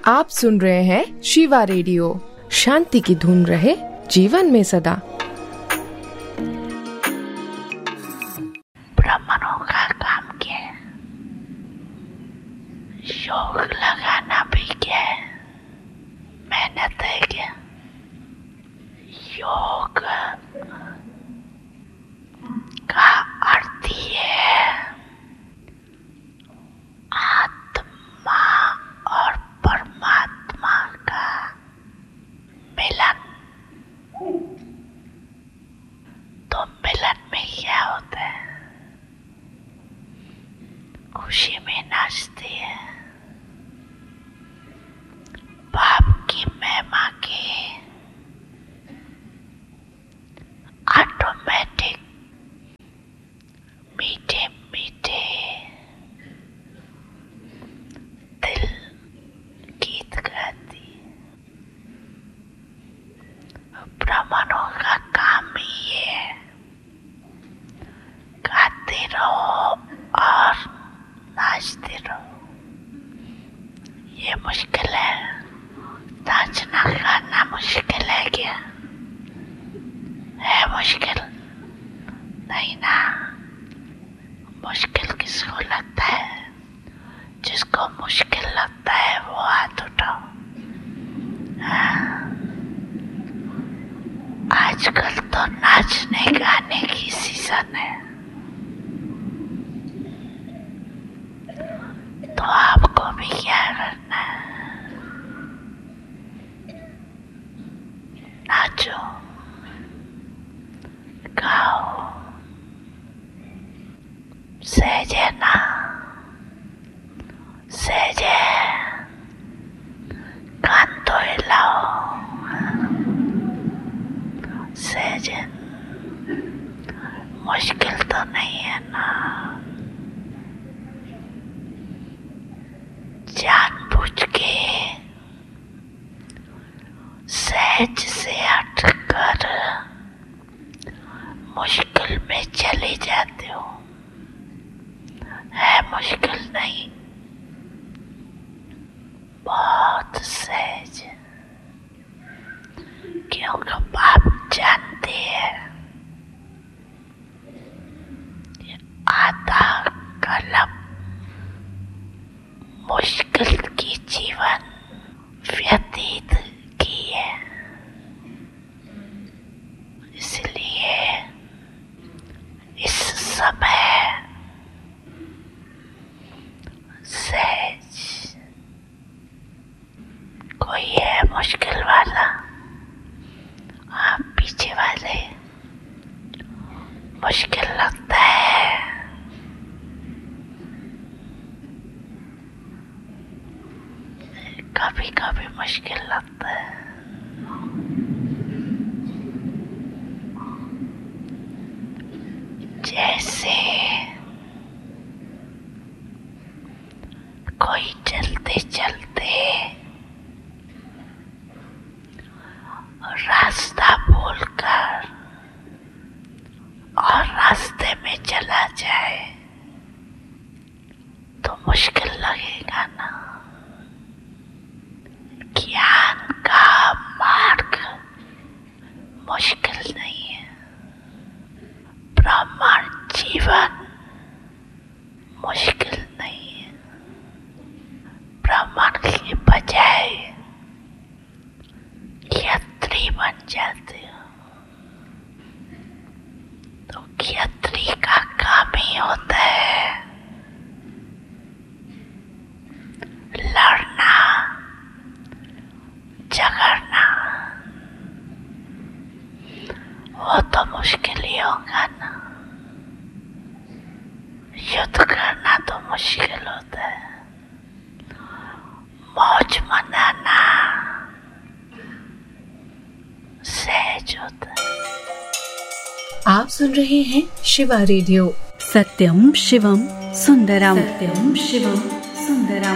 आप सुन रहे हैं शिवा रेडियो। शांति की धुन रहे जीवन में सदा। ब्राह्मणों का काम क्या है? योग लगाना भी क्या है? मेहनत है क्या? योग का अर्थ है आत्मा और परमात्मा का मिलन। तो मिलन में क्या होता है? खुशी में नाचते हैं, बाप की महिमा के ऑटोमेटिक मीठे मीठे दिल गीत गाती। ब्राह्मणों का काम ही है, गाते रहो और नाचते रहो। ये मुश्किल है? नाचना गाना मुश्किल है क्या? है मुश्किल? नहीं ना। मुश्किल किसको लगता है? जिसको मुश्किल लगता है वो हाथ उठाओ। आजकल तो नाचने गाने की सीजन है, तो आपको भी क्या करना है? नाचो, गाओ, सहजे ना सहजे, कान तो हिलाओ, सहजे। मुश्किल तो नहीं है ना। जानबूझ के सहज से हटकर मुश्किल में चले जाते हो। है मुश्किल नहीं, बहुत सहज। क्योंकि बाप जानते हैं आधा कलम मुश्किल की जीवन व्यतीत की है। इसलिए इस समय सहज। कोई है मुश्किल वाला? आप पीछे वाले मुश्किल लगता है? कभी कभी मुश्किल लगता है। जैसे कोई चलते चलते रास्ता भूलकर और रास्ते में चला जाए तो मुश्किल लगेगा ना। ज्ञान का मार्ग मुश्किल नहीं है। ब्राह्मण जीवन मुश्किल नहीं है। ब्राह्मण के बजाय यात्री बन जाते हो। तो यात्री का काम ही होता है लड़ना, झगड़ना। वो तो मुश्किल ही होगा ना। युद्ध करना तो मुश्किल होता है। मौज मनाना सहज होता है। आप सुन रहे हैं शिवा रेडियो। सत्यम शिवम सुंदरम। सत्यम शिवम सुंदरम।